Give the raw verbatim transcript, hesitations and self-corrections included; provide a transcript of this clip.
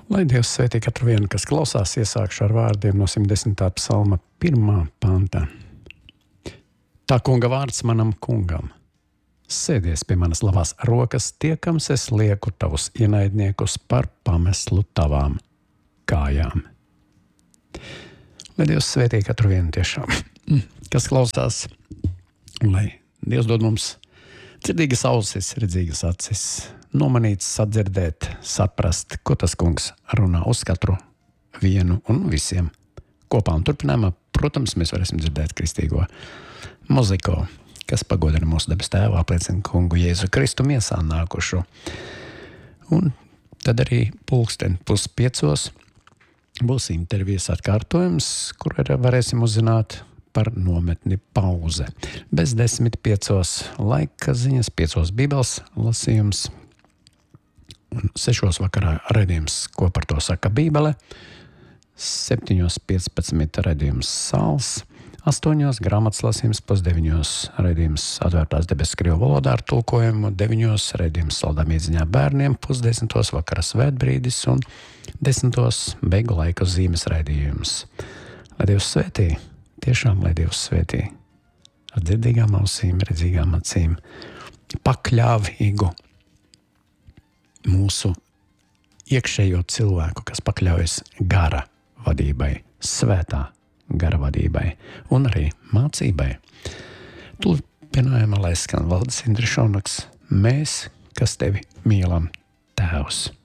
Lai Dievs svētī katru vienu, kas klausās, iesākšu ar vārdiem no simt desmitā psalma pirmā panta. Tā kunga vārds manam kungam. Sēdies pie manas labās rokas, tiekams es lieku tavus ienaidniekus par pameslu tavām kājām. Lai Dievs svētī katru vienu tiešām, kas klausās, un lai Dievs dod mums dzirdīgas ausis, redzīgas acis, nomanīt, sadzirdēt, saprast, ko tas kungs runā uz katru vienu un visiem kopā. Un turpinājumā, protams, mēs varēsim dzirdēt kristīgo muziko, kas pagodina mūsu debes tēvu, apliecina kungu Jēzu Kristu miesā nākušu. Un tad arī pulksten puspiecos būs intervijas atkārtojums, kur varēsim uzzināt par nometni pauze. Bez desmit piecos laika ziņas, piecos Bībeles lasījums, un sešos vakarā raidījums, ko par to saka Bībele, septiņos piecpadsmit raidījums Sāls, astoņos grāmatas lasījums, pusdeviņos raidījums Atvērtās debesis krievu valodā ar tulkojumu, deviņos raidījums Saldām iedziņā bērniem, pusdesmitos vakara svētbrīdis un desmitos beigu laika zīmes raidījums. Lai Dievs svētī, tiešām lai Dievs svētī, ar dzirdīgām ausīm, redzīgām acīm, pakļāvīgu mūsu iekšējo cilvēku, kas pakļaujas gara vadībai, svētā gara vadībai un arī mācībai. Turpinājumā, lai skan Valdis Indrišonaks, mēs, kas tevi mīlam, Tēvs.